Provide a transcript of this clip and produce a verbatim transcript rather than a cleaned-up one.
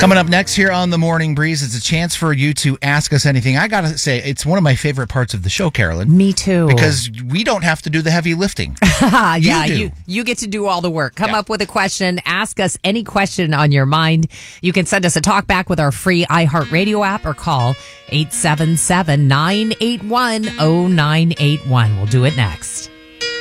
Coming up next here on the Morning Breeze, it's a chance for you to ask us anything. I got to say, it's one of my favorite parts of the show, Carolyn. Me too. Because we don't have to do the heavy lifting. yeah, you, do. you you get to do all the work. Come yeah. up with a question. Ask us any question on your mind. You can send us a talk back with our free iHeartRadio app or call eight seven seven, nine eight one, zero nine eight one. We'll do it next.